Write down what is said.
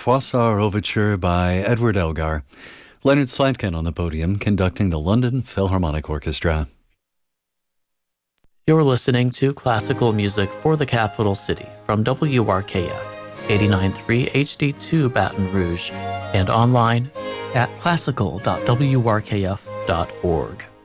Froissart Overture by Edward Elgar. Leonard Slatkin on the podium conducting the London Philharmonic Orchestra. You're listening to classical music for the capital city from WRKF 89.3 HD2 Baton Rouge and online at classical.wrkf.org.